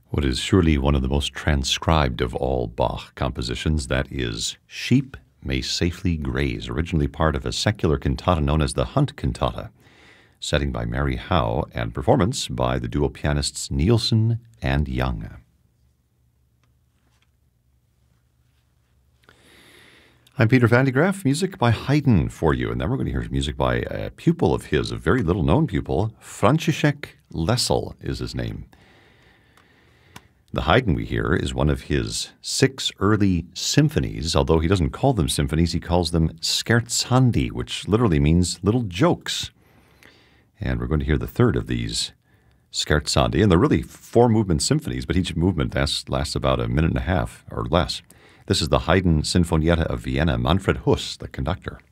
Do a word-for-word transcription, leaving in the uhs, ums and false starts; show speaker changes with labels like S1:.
S1: What is surely one of the most transcribed of all Bach compositions, that is Sheep May Safely Graze, originally part of a secular cantata known as the Hunt Cantata, setting by Mary Howe and performance by the duo pianists Nielsen and Young. I'm Peter Van de Graaff, music by Haydn for you, and then we're going to hear music by a pupil of his, a very little-known pupil. František Lessel is his name. The Haydn we hear is one of his six early symphonies, although he doesn't call them symphonies, he calls them scherzandi, which literally means little jokes. And we're going to hear the third of these scherzandi, and they're really four-movement symphonies, but each movement lasts, lasts about a minute and a half or less. This is the Haydn Sinfonietta of Vienna, Manfred Huss, the conductor.